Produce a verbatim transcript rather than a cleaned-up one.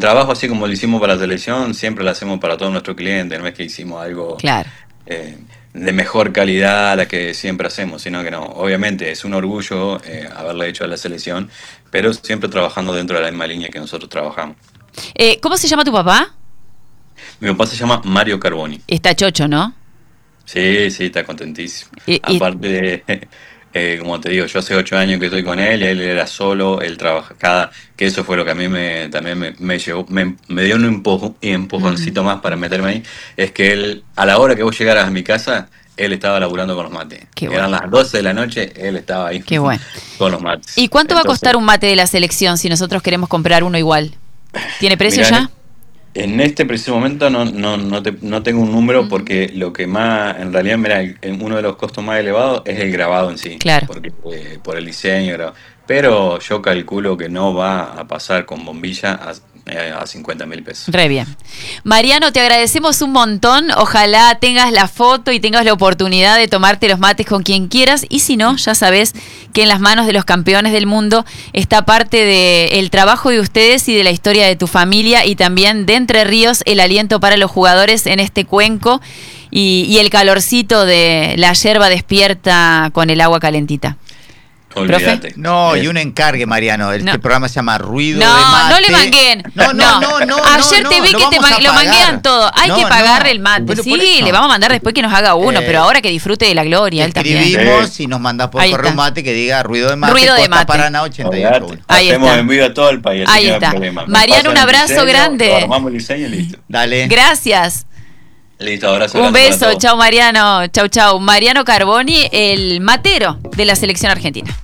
trabajo, así como lo hicimos para la selección, siempre lo hacemos para todos nuestros clientes. No es que hicimos algo Claro. eh, de mejor calidad a la que siempre hacemos, sino que no. Obviamente es un orgullo eh, haberla hecho a la selección, pero siempre trabajando dentro de la misma línea que nosotros trabajamos. Eh, ¿Cómo se llama tu papá? Mi papá se llama Mario Carboni. Está chocho, ¿no? Sí, sí, está contentísimo. Y- y- Aparte, eh, como te digo, yo hace ocho años que estoy con él y él era solo, él trabaja cada, que eso fue lo que a mí me, también me, me llevó, me, me dio un empujo, empujoncito más para meterme ahí, es que él, a la hora que vos llegaras a mi casa, él estaba laburando con los mates. Qué Eran bueno. las doce de la noche, él estaba ahí Qué bueno. con los mates. ¿Y cuánto va a Entonces, costar un mate de la selección si nosotros queremos comprar uno igual? ¿Tiene precio mirá, ya? En este preciso momento no, no, no, te- no tengo un número porque lo que más, en realidad, mira, el- el- uno de los costos más elevados es el grabado en sí, Claro. porque eh, por el diseño, grabado. Pero yo calculo que no va a pasar con bombilla a, eh, a cincuenta mil pesos. Re bien. Mariano, te agradecemos un montón. Ojalá tengas la foto y tengas la oportunidad de tomarte los mates con quien quieras. Y si no, ya sabes que en las manos de los campeones del mundo está parte del trabajo de ustedes y de la historia de tu familia, y también de Entre Ríos, el aliento para los jugadores en este cuenco y, y el calorcito de la yerba despierta con el agua calentita. Olvídate. No, Es- y un encargue, Mariano. Este No. programa se llama Ruido No, de Mate. no le mangueen. No, no, no, no. Ayer no, te vi lo que te, vamos man- a lo pagar. manguean todo. Hay No, que pagarle no. el mate. Pero por Sí, eso. le vamos a mandar después que nos haga uno, Eh, pero ahora que disfrute de la gloria, él también. Escribimos Sí. y nos mandás por Ahí correo está. mate que diga Ruido de Mate, Ruido de Costa Mate. Paraná ochenta y ocho. Olvídate. Ahí Hacemos está. envío a todo el país, así Ahí que no hay está. problema. Me Mariano, pasan un el abrazo diseño, grande. lo armamos el diseño y listo. Dale. Gracias. Listo, abrazo Un grande para beso. todos. Chau, Mariano. Chau, chau. Mariano Carboni, el matero de la selección argentina.